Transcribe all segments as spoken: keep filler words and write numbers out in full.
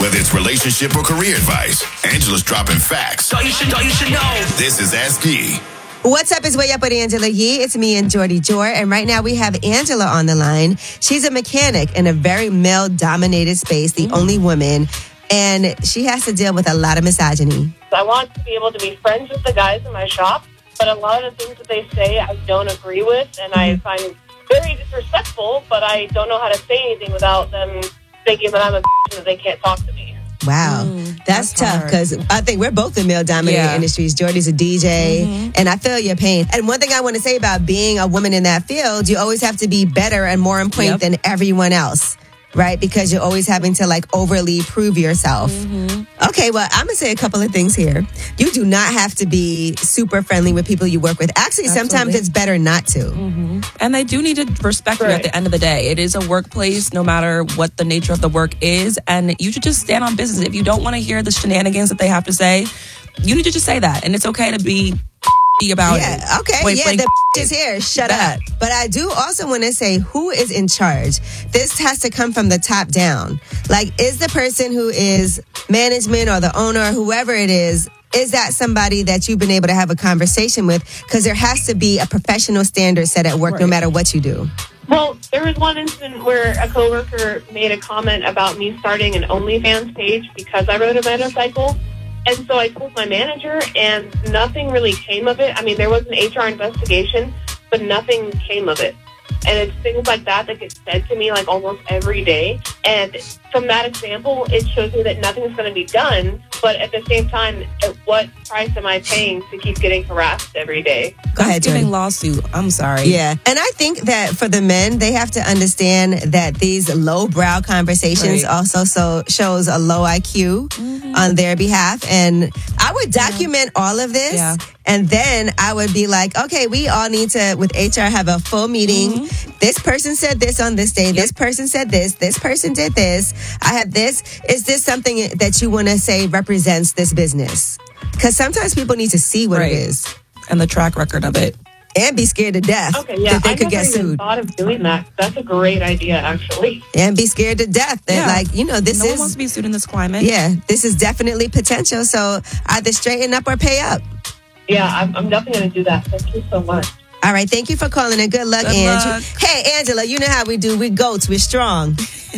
Whether it's relationship or career advice, Angela's dropping facts. So you should know, you should know. This is Ask Yee. What's up? It's Way Up with Angela Yee. It's me and Jordy Jor. And right now we have Angela on the line. She's a mechanic in a very male-dominated space, the mm-hmm. only woman. And she has to deal with a lot of misogyny. I want to be able to be friends with the guys in my shop, but a lot of the things that they say I don't agree with, and I find very disrespectful, but I don't know how to say anything without them thinking that I'm a bitch and that they can't talk to me. Wow. Mm, that's, that's tough because I think we're both in male-dominated yeah. industries. Jordy's a D J, mm-hmm. and I feel your pain. And one thing I want to say about being a woman in that field, you always have to be better and more on point yep. than everyone else, right? Because you're always having to like overly prove yourself. Mm-hmm. Okay, well, I'm going to say a couple of things here. You do not have to be super friendly with people you work with. Actually, Absolutely. sometimes it's better not to. Mm-hmm. And they do need to respect right. you at the end of the day. It is a workplace, no matter what the nature of the work is. And you should just stand on business. If you don't want to hear the shenanigans that they have to say, you need to just say that. And it's okay to be about yeah, it. Okay, Wait, yeah, like, the is here. Shut up. But I do also want to say, who is in charge? This has to come from the top down. Like, is the person who is management or the owner or whoever it is, is that somebody that you've been able to have a conversation with? Because there has to be a professional standard set at work right. no matter what you do. Well, there was one incident where a coworker made a comment about me starting an OnlyFans page because I rode a motorcycle. And so I told my manager, and nothing really came of it. I mean, there was an H R investigation, but nothing came of it. And it's things like that that get said to me like almost every day. And from that example, it shows me that nothing's going to be done. But at the same time, at what price am I paying to keep getting harassed every day? Go ahead, Thanksgiving lawsuit. I'm sorry. Yeah. And I think that for the men, they have to understand that these lowbrow conversations right. also so shows a low I Q mm-hmm. on their behalf. And I would document yeah. all of this. Yeah. And then I would be like, okay, we all need to, with H R, have a full meeting. Mm-hmm. This person said this on this day. Yep. This person said this. This person did this. I have this. Is this something that you want to say represents this business? Because sometimes people need to see what right. it is. And the track record of it. And be scared to death okay, yeah. that they I could never get even sued. Thought of doing that. That's a great idea, actually. And be scared to death that, yeah. like, you know, this no is... No one wants to be sued in this climate. Yeah, this is definitely potential. So either straighten up or pay up. Yeah, I'm, I'm definitely going to do that. Thank you so much. All right, thank you for calling and good luck, good Angela. Luck. Hey, Angela, you know how we do. We goats. We're strong.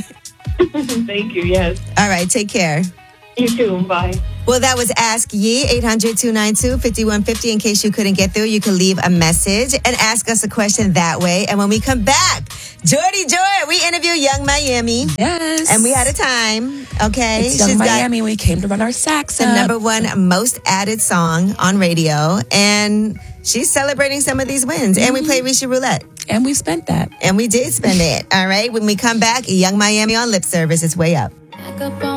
Thank you, yes. All right, take care. You too, bye. Well, that was Ask Yee, eight hundred, two nine two, five one five zero. In case you couldn't get through, you can leave a message and ask us a question that way. And when we come back, Jordy Joy, we interview Young Miami. Yes. And we had a time, okay? It's Young She's Miami. We came to run our sacks the up. number one most added song on radio. And she's celebrating some of these wins. Mm-hmm. And we played Risha Roulette. And we spent that. And we did spend it. All right. When we come back, Young Miami on Lip Service. It's Way Up.